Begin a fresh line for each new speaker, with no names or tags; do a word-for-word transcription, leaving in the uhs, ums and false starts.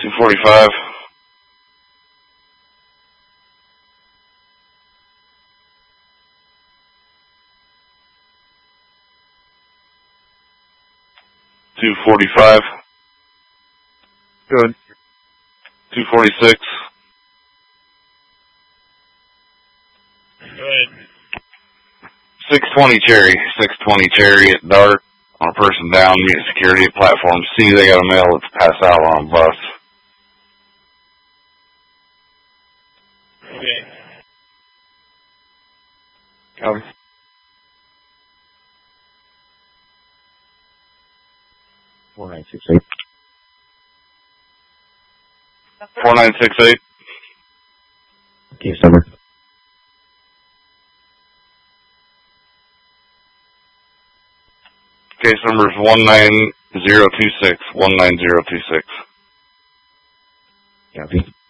two forty-five. two forty-five.
Good.
two forty-six.
Good.
six twenty Cherry. six twenty Cherry at dark. On a person down, meet security at platform C. They got a male that's passed out on a bus.
Okay.
Copy. Four nine six eight.
four nine six eight.
Case number.
Case number is one nine zero two six. one nine zero two six.
Copy.